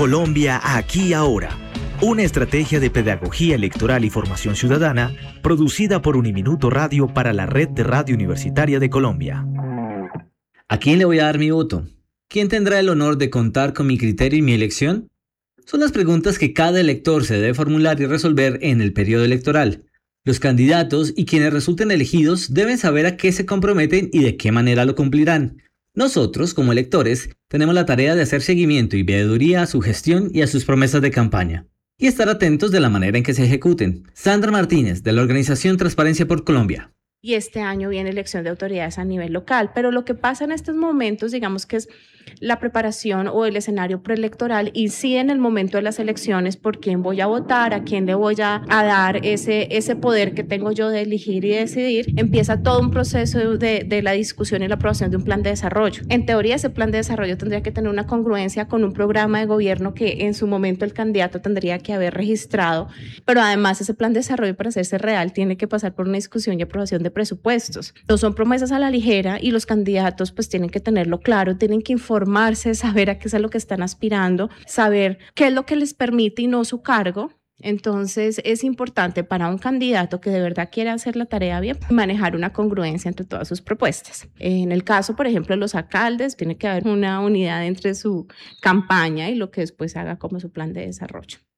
Colombia aquí ahora. Una estrategia de pedagogía electoral y formación ciudadana producida por Uniminuto Radio para la Red de Radio Universitaria de Colombia. ¿A quién le voy a dar mi voto? ¿Quién tendrá el honor de contar con mi criterio y mi elección? Son las preguntas que cada elector se debe formular y resolver en el periodo electoral. Los candidatos y quienes resulten elegidos deben saber a qué se comprometen y de qué manera lo cumplirán. Nosotros, como electores, tenemos la tarea de hacer seguimiento y veeduría a su gestión y a sus promesas de campaña, y estar atentos de la manera en que se ejecuten. Sandra Martínez, de la organización Transparencia por Colombia. Y este año viene elección de autoridades a nivel local, pero lo que pasa en estos momentos, digamos que es la preparación o el escenario preelectoral incide en el momento de las elecciones por quién voy a votar, a quién le voy a dar ese poder que tengo yo de elegir y decidir. Empieza todo un proceso de la discusión y la aprobación de un plan de desarrollo. En teoría, ese plan de desarrollo tendría que tener una congruencia con un programa de gobierno que en su momento el candidato tendría que haber registrado, pero además ese plan de desarrollo, para hacerse real, tiene que pasar por una discusión y aprobación de presupuestos. No son promesas a la ligera y los candidatos pues tienen que tenerlo claro, tienen que informarse, saber a qué es a lo que están aspirando, saber qué es lo que les permite y no su cargo. Entonces es importante para un candidato que de verdad quiera hacer la tarea bien, manejar una congruencia entre todas sus propuestas. En el caso, por ejemplo, de los alcaldes, tiene que haber una unidad entre su campaña y lo que después haga como su plan de desarrollo.